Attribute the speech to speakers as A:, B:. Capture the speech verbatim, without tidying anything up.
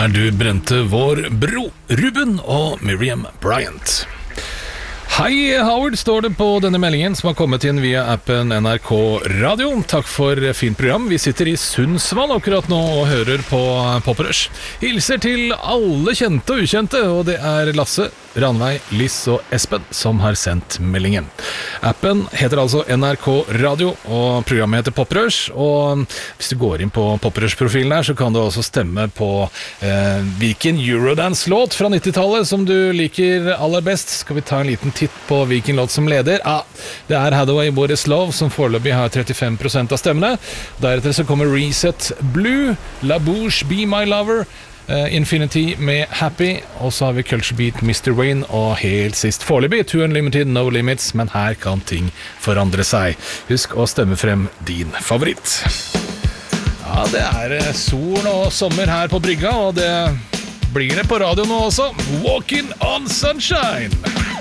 A: Der du brente vår bro, Ruben og Miriam Bryant. Hei Howard, står det på denne meldingen som har kommet inn via appen N R K Radio. Takk for fint program. Vi sitter i Sundsvall akkurat nå og hører på Poprush. Hilser til alle kjente og ukjente, og det er Lasse, Ranveig, Liss og Espen som har sendt meldingen. Appen heter altså N R K Radio, og programmet heter Poprush, og hvis du går inn på Poprush-profilen her, så kan du også stemme på eh, hvilken Eurodance-låt fra nittitallet som du liker aller best. Skal vi ta en liten titt på hvilken låt som leder? Ah, det er Hathaway, What is Love, som foreløpig har trettifem prosent av stemmene. Deretter så kommer Reset Blue, La Bouche, Be My Lover, uh, Infinity med Happy, og så har vi Culture Beat, mister Wayne, og helt sist foreløpig Too Unlimited, No Limits, men her kan ting forandre seg. Husk å stemme frem din favoritt. Ja, det er sol og sommer her på brygga, og det blir det på radio nå også. Walking on Sunshine!